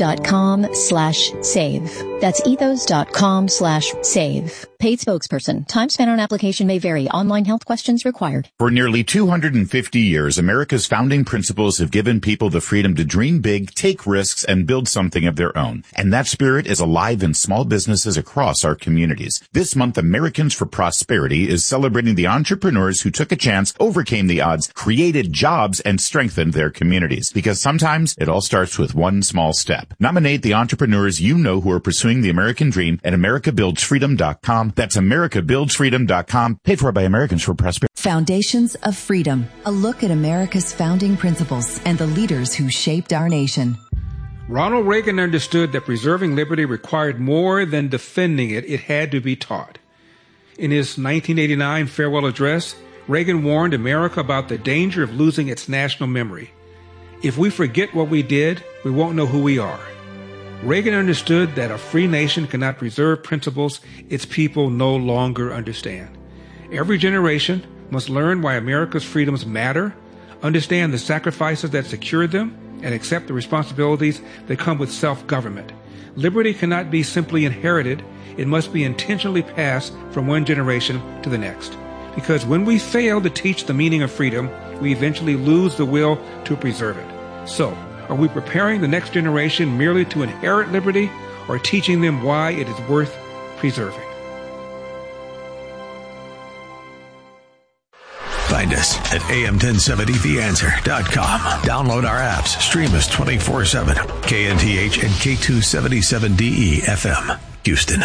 Speaker 6: ethos.com/save. That's ethos.com/save. Paid spokesperson. Time spent on application may vary. Online health questions required.
Speaker 4: For nearly 250 years, America's founding principles have given people the freedom to dream big, take risks, and build something of their own. And that spirit is alive in small businesses across our communities. This month, Americans for Prosperity is celebrating the entrepreneurs who took a chance, overcame the odds, created jobs, and strengthened their communities. Because sometimes it all starts with one small step. Nominate the entrepreneurs you know who are pursuing the American dream at AmericaBuildsFreedom.com. That's AmericaBuildsFreedom.com. Paid for by Americans for Prosperity.
Speaker 7: Foundations of Freedom. A look at America's founding principles and the leaders who shaped our nation.
Speaker 8: Ronald Reagan understood that preserving liberty required more than defending it. It had to be taught. In his 1989 farewell address, Reagan warned America about the danger of losing its national memory. If we forget what we did, we won't know who we are. Reagan understood that a free nation cannot preserve principles its people no longer understand. Every generation must learn why America's freedoms matter, understand the sacrifices that secured them, and accept the responsibilities that come with self-government. Liberty cannot be simply inherited. It must be intentionally passed from one generation to the next. Because when we fail to teach the meaning of freedom, we eventually lose the will to preserve it. So, are we preparing the next generation merely to inherit liberty, or teaching them why it is worth preserving?
Speaker 26: Find us at am1070theanswer.com. Download our apps. Stream us 24/7. KNTH and K277DE FM, Houston.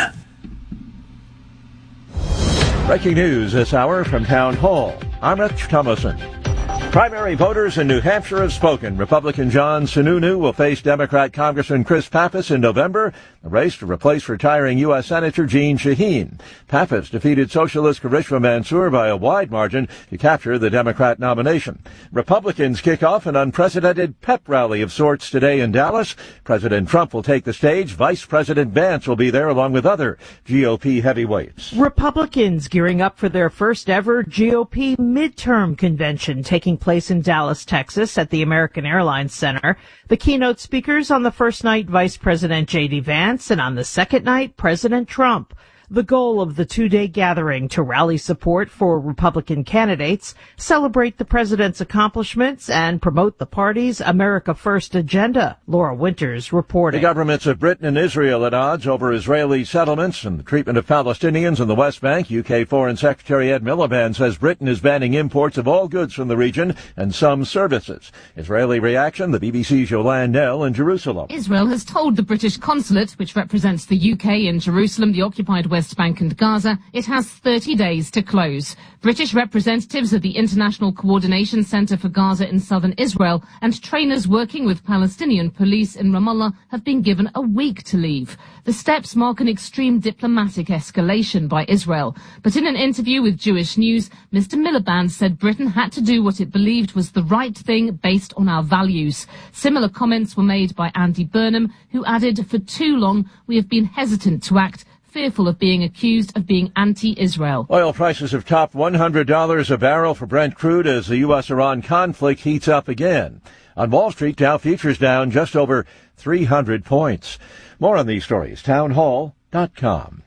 Speaker 18: Breaking news this hour from Town Hall. I'm Rich Thomason. Primary voters in New Hampshire have spoken. Republican John Sununu will face Democrat Congressman Chris Pappas in November, a race to replace retiring U.S. Senator Jeanne Shaheen. Pappas defeated Socialist Karishma Mansour by a wide margin to capture the Democrat nomination. Republicans kick off an unprecedented pep rally of sorts today in Dallas. President Trump will take the stage. Vice President Vance will be there along with other GOP heavyweights.
Speaker 9: Republicans gearing up for their first ever GOP midterm convention taking place in Dallas, Texas at the American Airlines Center. The keynote speakers on the first night, Vice President J.D. Vance, and on the second night, President Trump. The goal of the two-day gathering to rally support for Republican candidates, celebrate the president's accomplishments, and promote the party's America First agenda. Laura Winters reporting.
Speaker 18: The governments of Britain and Israel at odds over Israeli settlements and the treatment of Palestinians in the West Bank. UK Foreign Secretary Ed Miliband says Britain is banning imports of all goods from the region and some services. Israeli reaction, the BBC's Yolande Nell in Jerusalem.
Speaker 15: Israel has told the British consulate, which represents the UK in Jerusalem, the occupied West
Speaker 24: West Bank and Gaza, it has 30 days to close. British representatives of the International Coordination Center for Gaza in southern Israel and trainers working with Palestinian police in Ramallah have been given a week to leave. The steps mark an extreme diplomatic escalation by Israel. But in an interview with Jewish News, Mr. Miliband said Britain had to do what it believed was the right thing based on our values. Similar comments were made by Andy Burnham, who added, "For too long, we have been hesitant to act, fearful of being accused of being anti-Israel."
Speaker 18: Oil prices have topped $100 a barrel for Brent crude as the U.S.-Iran conflict heats up again. On Wall Street, Dow futures down just over 300 points. More on these stories, townhall.com.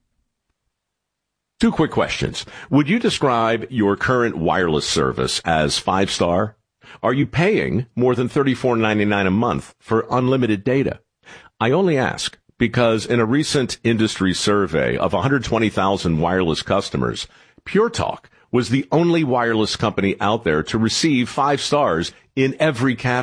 Speaker 11: 2 quick questions. Would you describe your current wireless service as 5-star? Are you paying more than $34.99 a month for unlimited data? I only ask because in a recent industry survey of 120,000 wireless customers, Pure Talk was the only wireless company out there to receive 5 stars in every category.